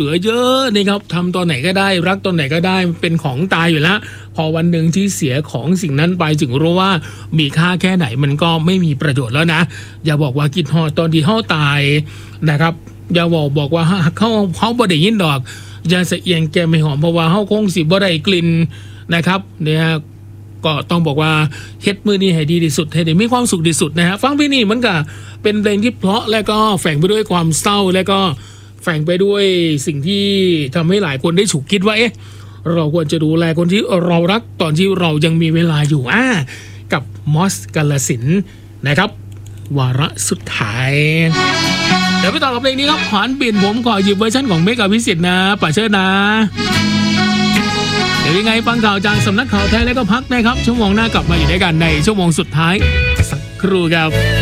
ลือเยอะนะครับทำตอนไหนก็ได้รักตอนไหนก็ได้เป็นของตายอยู่แล้วพอวันหนึ่งที่เสียของสิ่งนั้นไปจึงรู้ว่ามีค่าแค่ไหนมันก็ไม่มีประโยชน์แล้วนะอย่าบอกว่ากินฮอดตอนที่เฮาตายนะครับอย่าบอกว่าเขาบ่ได้ยินดอกอย่าเสียงแกไม่หอมเพราะว่าเฮาคงสิบ่ได้กลิ่นนะครับเนี่ยก็ต้องบอกว่าเฮ็ดมือนี้ให้ดีที่สุดให้ได้มีความสุขที่สุดนะฮะฟังเพลงนี้มันก็เป็นเพลงที่เพราะและก็แฝงไปด้วยความเศร้าและก็แฝงไปด้วยสิ่งที่ทำให้หลายคนได้ฉุกคิดว่าเอ๊ะเราควรจะดูแลคนที่เรารักตอนที่เรายังมีเวลาอยู่กับมอสกาลสินนะครับวาระสุดท้ายเดี๋ยวไปต่อกับเพลงนี้ครับขวานปิ่นผมขอหยิบเวอร์ชันของเมกอภิสิทธิ์นะป่าเชิญนะเดี๋ยวยังไงฟังข่าวจากสำนักข่าวไทยแล้วก็พักนะครับชั่วโมงหน้ากลับมาอยู่ด้วยกันในชั่วโมงสุดท้ายสักครู่ครับ